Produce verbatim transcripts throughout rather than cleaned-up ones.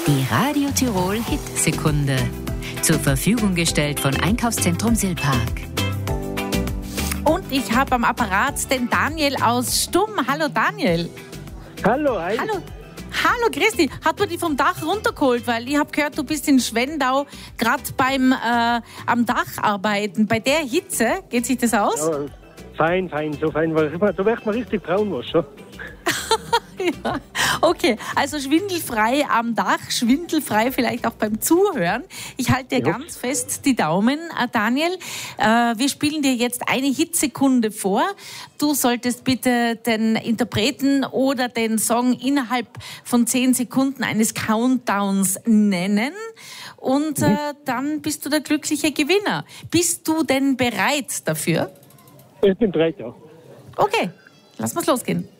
Die Radio Tirol Hitsekunde. Zur Verfügung gestellt von Einkaufszentrum Silpark. Und ich habe am Apparat den Daniel aus Stumm. Hallo Daniel. Hallo, hi. Hallo. Hallo Christi, hat man dich vom Dach runtergeholt? Weil ich habe gehört, du bist in Schwendau gerade beim äh, am Dach arbeiten. Bei der Hitze, geht sich das aus? Ja, fein, fein, so fein. So wird man richtig braun was schon. Ja. Okay, also schwindelfrei am Dach, schwindelfrei vielleicht auch beim Zuhören. Ich halte dir ja. ganz fest die Daumen, Daniel. Äh, wir spielen dir jetzt eine Hitsekunde vor. Du solltest bitte den Interpreten oder den Song innerhalb von zehn Sekunden eines Countdowns nennen. Und äh, dann bist du der glückliche Gewinner. Bist du denn bereit dafür? Ich bin bereit, ja. Okay, lass mal's losgehen.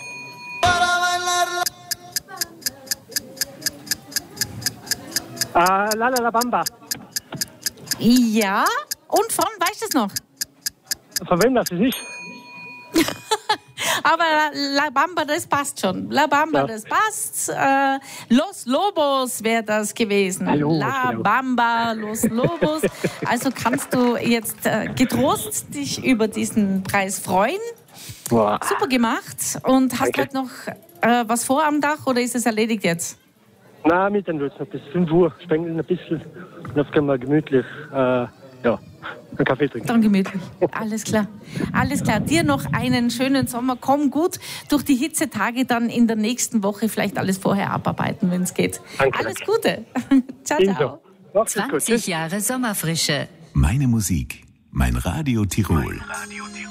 Ah, La La La Bamba. Ja, und von, weißt du es noch? Von wem das ist? Aber La Bamba, das passt schon. La Bamba, ja. das passt. Äh, Los Lobos wäre das gewesen. Hallo, La hallo. Bamba, Los Lobos. Also kannst du jetzt äh, getrost dich über diesen Preis freuen. Boah. Super gemacht. Und hast Danke. heute noch äh, was vor am Dach oder ist es erledigt jetzt? Na, mit dann noch bis fünf Uhr spengeln ein bisschen. Und jetzt können wir gemütlich äh, ja, einen Kaffee trinken. Dann gemütlich. Alles klar. Alles klar. Dir noch einen schönen Sommer. Komm gut durch die Hitzetage, dann in der nächsten Woche vielleicht alles vorher abarbeiten, wenn es geht. Danke, alles danke. Gute. Ciao, ciao. Macht's gut. zwanzig Jahre Sommerfrische. Meine Musik, mein Radio Tirol.